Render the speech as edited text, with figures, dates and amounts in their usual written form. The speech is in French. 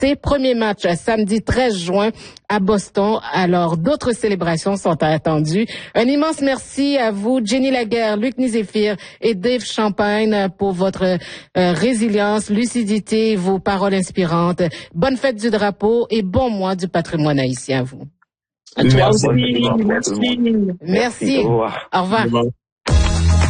Premier match samedi 13 juin à Boston. Alors, d'autres célébrations sont attendues. Un immense merci à vous, Jenny Laguerre, Luc Nizéphir et Dave Champagne pour votre résilience, lucidité, vos paroles inspirantes. Bonne fête du drapeau et bon mois du patrimoine haïtien à vous. Merci. Merci. Au revoir.